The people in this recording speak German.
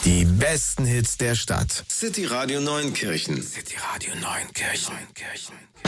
Die besten Hits der Stadt. City Radio Neunkirchen. City Radio Neunkirchen.